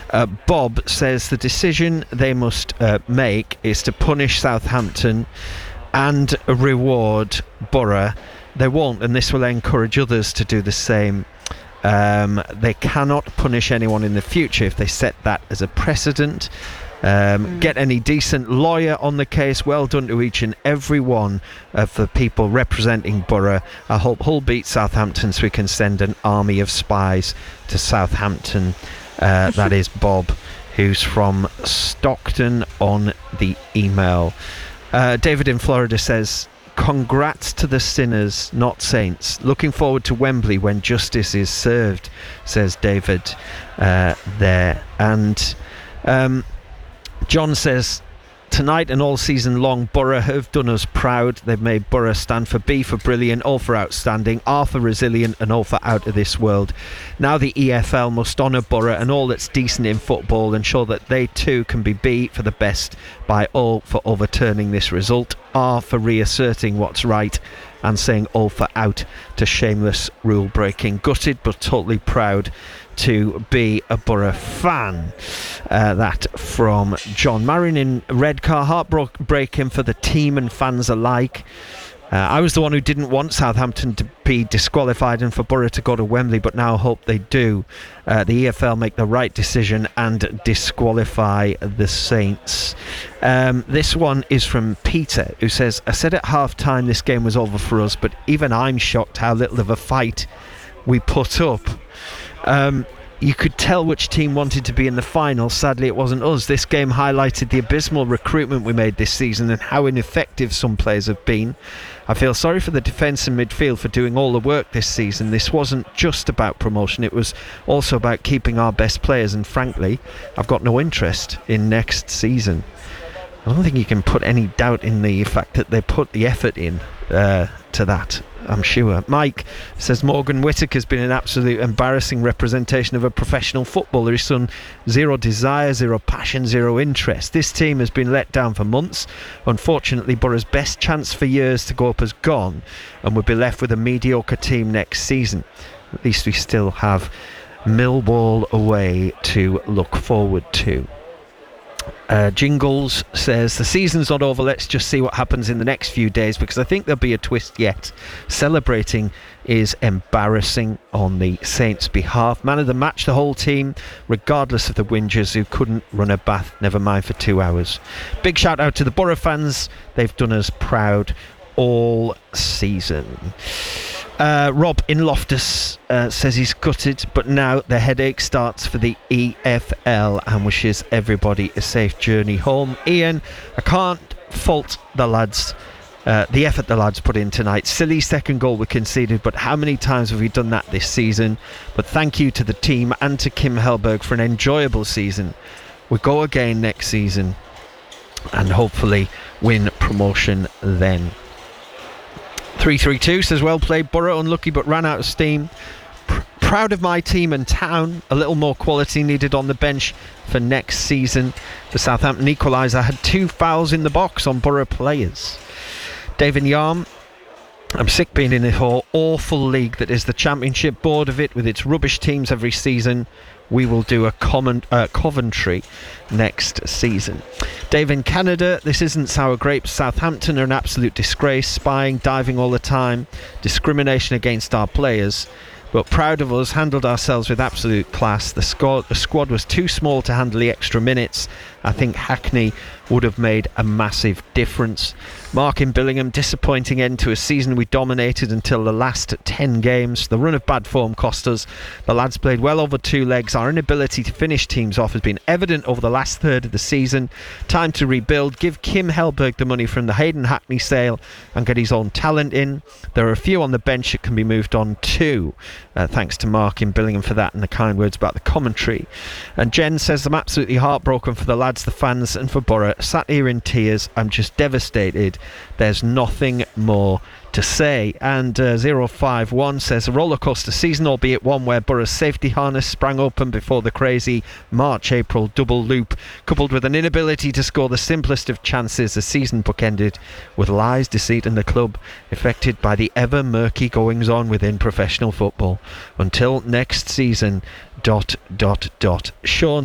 Bob says the decision they must make is to punish Southampton and reward Borough. They won't, and this will encourage others to do the same. They cannot punish anyone in the future if they set that as a precedent. Get any decent lawyer on the case. Well done to each and every one of the people representing Borough. I hope Hull beats Southampton so we can send an army of spies to Southampton. That is Bob, who's from Stockton on the email. David in Florida says, congrats to the sinners, not saints. Looking forward to Wembley when justice is served, says David there. And John says, tonight and all season long, Borough have done us proud. They've made Borough stand for B for brilliant, O for outstanding, R for resilient, and O for out of this world. Now the EFL must honour Borough and all that's decent in football, and ensure that they too can be B for the best, by O for overturning this result, R for reasserting what's right, and saying O for out to shameless rule breaking. Gutted but totally proud to be a Borough fan. That from John. Marion in Redcar, heartbreaking for the team and fans alike. I was the one who didn't want Southampton to be disqualified and for Borough to go to Wembley, but now hope they do. The EFL make the right decision and disqualify the Saints. This one is from Peter, who says, I said at half time this game was over for us, but even I'm shocked how little of a fight we put up. You could tell which team wanted to be in the final. Sadly, it wasn't us. This game highlighted the abysmal recruitment we made this season and how ineffective some players have been. I feel sorry for the defence and midfield for doing all the work this season. This wasn't just about promotion, it was also about keeping our best players, and frankly, I've got no interest in next season. I don't think you can put any doubt in the fact that they put the effort in to that, I'm sure. Mike says Morgan Whittaker's been an absolute embarrassing representation of a professional footballer. He's shown zero desire, zero passion, zero interest. This team has been let down for months. Unfortunately, Borough's best chance for years to go up has gone, and we'll be left with a mediocre team next season. At least we still have Millwall away to look forward to. Jingles says the season's not over, let's just see what happens in the next few days, because I think there'll be a twist yet. Celebrating is embarrassing on the Saints' behalf. Man of the match, the whole team, regardless of the whingers who couldn't run a bath, never mind for 2 hours. Big shout out to the Borough fans, they've done us proud all season. Rob in Loftus says he's gutted, but now the headache starts for the EFL, and wishes everybody a safe journey home. Ian, I can't fault the lads, the effort the lads put in tonight. Silly second goal we conceded, but how many times have we done that this season? But thank you to the team and to Kim Hellberg for an enjoyable season. We go again next season and hopefully win promotion then. 332 says, well played Borough, unlucky but ran out of steam. Proud of my team and town. A little more quality needed on the bench for next season. The Southampton equaliser had 2 fouls in the box on Borough players. David Yarm, I'm sick being in this whole awful league that is the Championship. Bored of it with its rubbish teams every season. We will do a Coventry next season. Dave in Canada, this isn't sour grapes. Southampton are an absolute disgrace. Spying, diving all the time. Discrimination against our players. But proud of us, handled ourselves with absolute class. The squad was too small to handle the extra minutes. I think Hackney would have made a massive difference. Mark in Billingham, disappointing end to a season we dominated until the last 10 games. The run of bad form cost us. The lads played well over 2 legs. Our inability to finish teams off has been evident over the last third of the season. Time to rebuild. Give Kim Hellberg the money from the Hayden Hackney sale and get his own talent in. There are a few on the bench that can be moved on to. Thanks to Mark in Billingham for that and the kind words about the commentary. And Jen says, I'm absolutely heartbroken for the lads, the fans and for Borough. Sat here in tears. I'm just devastated. There's nothing more to say. And 051 says, a rollercoaster season, albeit one where Borough's safety harness sprang open before the crazy March-April double loop, coupled with an inability to score the simplest of chances. The season bookended with lies, deceit and the club affected by the ever murky goings on within professional football. Until next season, ... Sean